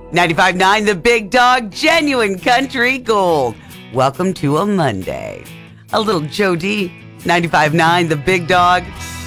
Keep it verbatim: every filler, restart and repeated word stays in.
ninety-five point nine The Big Dog, genuine country gold. Welcome to a Monday. A little Joe D, ninety-five point nine The Big Dog.